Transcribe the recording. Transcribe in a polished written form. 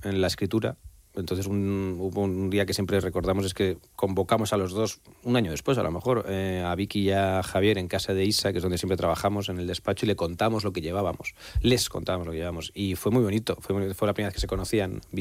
en la escritura. Entonces hubo un día que siempre recordamos, es que convocamos a los dos, un año después a lo mejor, a Vicky y a Javier en casa de Isa, que es donde siempre trabajamos, en el despacho, y le contamos lo que llevábamos. Les contábamos lo que llevábamos. Y fue muy bonito, fue la primera vez que se conocían